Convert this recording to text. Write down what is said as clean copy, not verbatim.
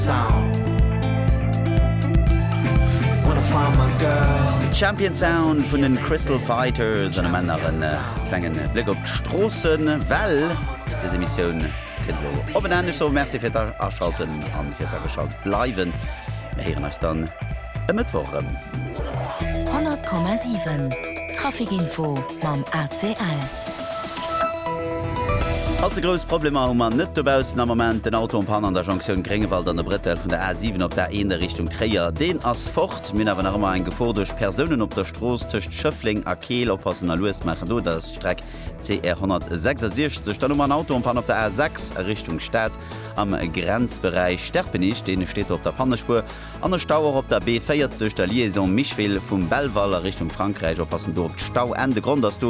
Champion Sound von den Crystal Fighters und anderen kleinen Blick auf Straßen, weil diese Mission kennt ob ein so merci für das Erschalten und für das Geschaltet bleiben. Wir hören uns dann am Mittwoch. 100,7 Trafikinfo beim ACL. Als grös Problem man net dobausen am moment den Autopan an der Jonction Grengewald an der Brettel vun der A7 op der ene Richtung Träier. Den ass fort Min awer immer en gefordech Personen op der Stroos tcht Schëffling a Keel oppassen a Louis machen do das Streck CR 166 stand an Autopan op der A6 Richtung Stadt am Grenzbereich Sterpenich, den steht op der Pannespur an der Stauer op der B40 der Liaison Michwil vum Belwaller Richtung Frankreich oppassen do Stauende Grund